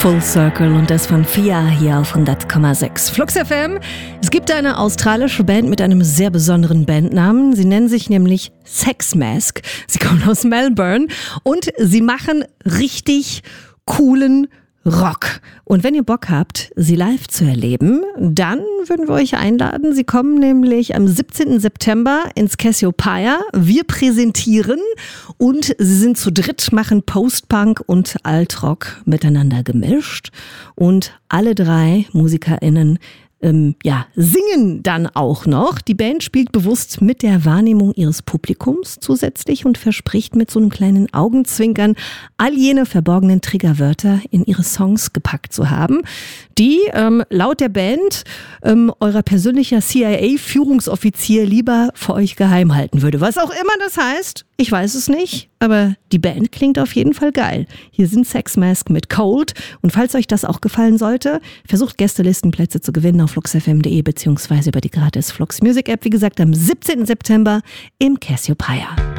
Full Circle und das von Fia hier auf 100,6 Flux FM. Es gibt eine australische Band mit einem sehr besonderen Bandnamen. Sie nennen sich nämlich Sex Mask. Sie kommen aus Melbourne und sie machen richtig coolen Rock. Und wenn ihr Bock habt, sie live zu erleben, dann würden wir euch einladen. Sie kommen nämlich am 17. September ins Cassiopeia. Wir präsentieren und sie sind zu dritt, machen Post-Punk und Alt-Rock miteinander gemischt. Und alle drei MusikerInnen singen dann auch noch. Die Band spielt bewusst mit der Wahrnehmung ihres Publikums zusätzlich und verspricht mit so einem kleinen Augenzwinkern all jene verborgenen Triggerwörter in ihre Songs gepackt zu haben, die laut der Band euer persönlicher CIA-Führungsoffizier lieber für euch geheim halten würde. Was auch immer das heißt, ich weiß es nicht, aber die Band klingt auf jeden Fall geil. Hier sind Sex Mask mit Cold und falls euch das auch gefallen sollte, versucht Gästelistenplätze zu gewinnen auf fluxfm.de bzw. über die gratis Flux Music App. Wie gesagt, am 17. September im Cassiopeia.